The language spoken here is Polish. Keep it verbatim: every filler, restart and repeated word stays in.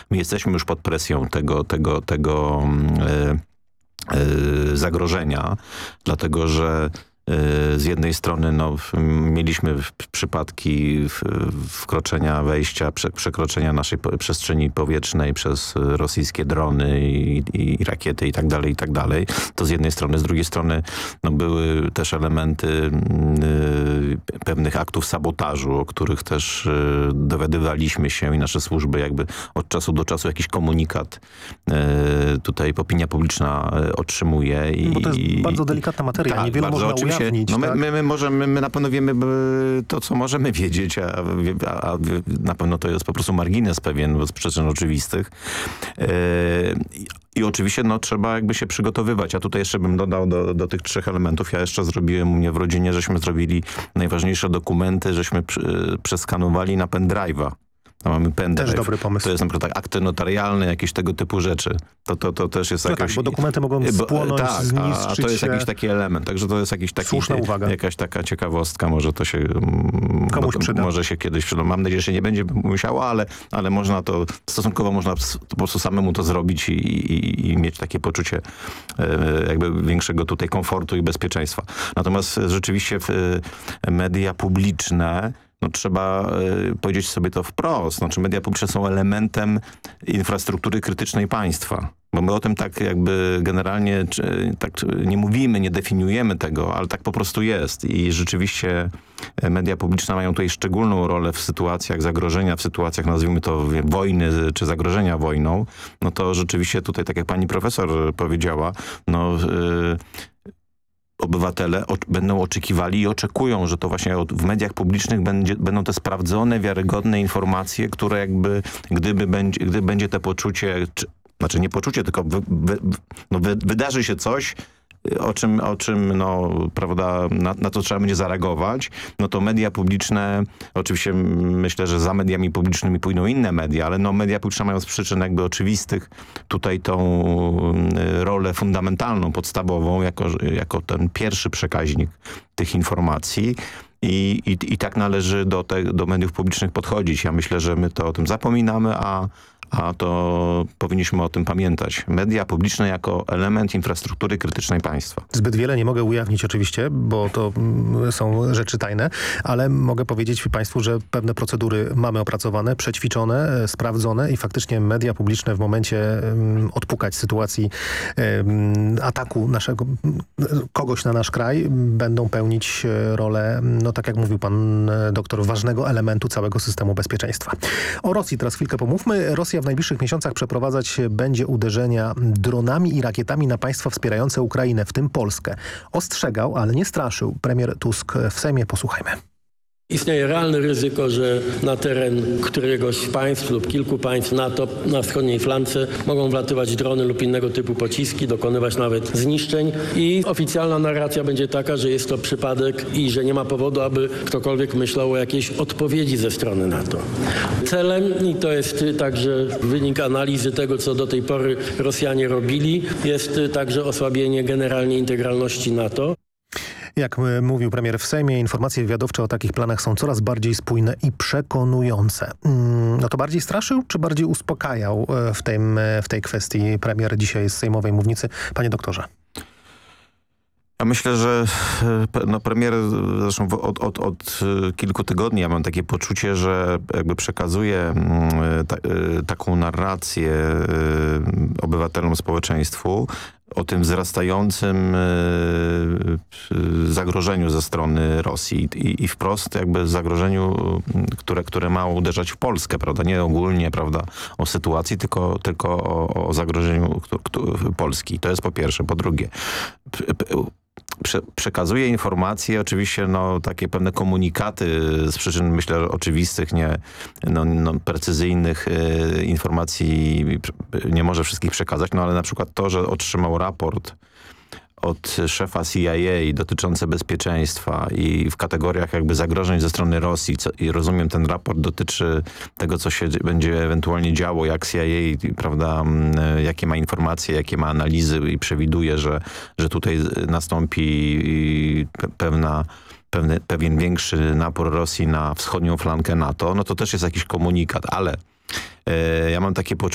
my jesteśmy już pod presją tego, tego, tego yy, yy, zagrożenia, dlatego że z jednej strony no, mieliśmy przypadki wkroczenia, wejścia, przekroczenia naszej przestrzeni powietrznej przez rosyjskie drony i, i, i rakiety i tak dalej, i tak dalej. To z jednej strony. Z drugiej strony no, były też elementy y, pewnych aktów sabotażu, o których też y, dowiadywaliśmy się i nasze służby jakby od czasu do czasu jakiś komunikat y, tutaj opinia publiczna otrzymuje. I, Bo to jest i, bardzo delikatna materia. Tak, Niewiele bardzo, można ujawnić. No my, tak? my, my, możemy, my na pewno wiemy to, co możemy wiedzieć, a, a, a na pewno to jest po prostu margines pewien z przyczyn oczywistych. Yy, I oczywiście no, trzeba jakby się przygotowywać. A tutaj jeszcze bym dodał do, do tych trzech elementów. Ja jeszcze zrobiłem u mnie w rodzinie, żeśmy zrobili najważniejsze dokumenty, żeśmy przy, przeskanowali na pendrive'a. No, mamy pendrive. Też dobry pomysł. To jest na przykład tak, akty notarialne, jakieś tego typu rzeczy. To, to, to też jest no jakaś... tak, bo dokumenty mogą spłonąć, tak, zniszczyć a to jest się. jakiś taki element. Także to jest jakiś taki... Słuszna uwaga. Jakaś taka ciekawostka. Może to się... Komuś no, przyda. Może się kiedyś przyda. Mam nadzieję, że się nie będzie musiało, ale, ale można to... Stosunkowo można po prostu samemu to zrobić i, i, i mieć takie poczucie jakby większego tutaj komfortu i bezpieczeństwa. Natomiast rzeczywiście media publiczne no trzeba y, powiedzieć sobie to wprost. Znaczy media publiczne są elementem infrastruktury krytycznej państwa. Bo my o tym tak jakby generalnie czy, tak nie mówimy, nie definiujemy tego, ale tak po prostu jest. I rzeczywiście media publiczne mają tutaj szczególną rolę w sytuacjach zagrożenia, w sytuacjach nazwijmy to wojny czy zagrożenia wojną. No to rzeczywiście tutaj, tak jak pani profesor powiedziała, no... Y, obywatele o, będą oczekiwali i oczekują, że to właśnie w mediach publicznych będzie, będą te sprawdzone, wiarygodne informacje, które jakby, gdyby będzie, gdyby będzie to poczucie, czy, znaczy nie poczucie, tylko wy, wy, no wy, wydarzy się coś, o czym, o czym no, prawda, na, na to trzeba będzie zareagować, no to media publiczne, oczywiście myślę, że za mediami publicznymi pójdą inne media, ale no media publiczne mają z przyczyn jakby oczywistych tutaj tą rolę fundamentalną, podstawową, jako, jako ten pierwszy przekaźnik tych informacji. I, i, i tak należy do, te, do mediów publicznych podchodzić. Ja myślę, że my to o tym zapominamy, a A to powinniśmy o tym pamiętać. Media publiczne jako element infrastruktury krytycznej państwa. Zbyt wiele nie mogę ujawnić oczywiście, bo to mm, są rzeczy tajne, ale mogę powiedzieć państwu, że pewne procedury mamy opracowane, przećwiczone, sprawdzone i faktycznie media publiczne w momencie mm, odpukać sytuacji mm, ataku naszego, kogoś na nasz kraj będą pełnić rolę, no tak jak mówił pan doktor, ważnego elementu całego systemu bezpieczeństwa. O Rosji teraz chwilkę pomówmy. Rosja w najbliższych miesiącach przeprowadzać będzie uderzenia dronami i rakietami na państwa wspierające Ukrainę, w tym Polskę. Ostrzegał, ale nie straszył premier Tusk w Sejmie. Posłuchajmy. Istnieje realne ryzyko, że na teren któregoś z państw lub kilku państw NATO na wschodniej flance mogą wlatywać drony lub innego typu pociski, dokonywać nawet zniszczeń i oficjalna narracja będzie taka, że jest to przypadek i że nie ma powodu, aby ktokolwiek myślał o jakiejś odpowiedzi ze strony NATO. Celem, i to jest także wynik analizy tego, co do tej pory Rosjanie robili, jest także osłabienie generalnie integralności NATO. Jak mówił premier w Sejmie, informacje wywiadowcze o takich planach są coraz bardziej spójne i przekonujące. No to bardziej straszył, czy bardziej uspokajał w, tym, w tej kwestii premier dzisiaj z sejmowej mównicy? Panie doktorze. Ja myślę, że no, premier zresztą od, od, od kilku tygodni ja mam takie poczucie, że jakby przekazuje ta, taką narrację obywatelom, społeczeństwu o tym wzrastającym zagrożeniu ze strony Rosji i, i wprost jakby zagrożeniu, które, które ma uderzać w Polskę, prawda? Nie ogólnie, prawda, o sytuacji, tylko, tylko o, o zagrożeniu Polski. To jest po pierwsze. Po drugie, Prze przekazuje informacje, oczywiście no, takie pewne komunikaty z przyczyn, myślę, oczywistych, nie, no, no, precyzyjnych y, informacji nie może wszystkich przekazać, no ale na przykład to, że otrzymał raport od szefa C I A dotyczące bezpieczeństwa i w kategoriach jakby zagrożeń ze strony Rosji. Co, i rozumiem, ten raport dotyczy tego, co się będzie ewentualnie działo, jak C I A, prawda, jakie ma informacje, jakie ma analizy i przewiduje, że, że tutaj nastąpi pewna pewny, pewien większy napór Rosji na wschodnią flankę NATO, no to też jest jakiś komunikat, ale e, ja mam takie poczucie,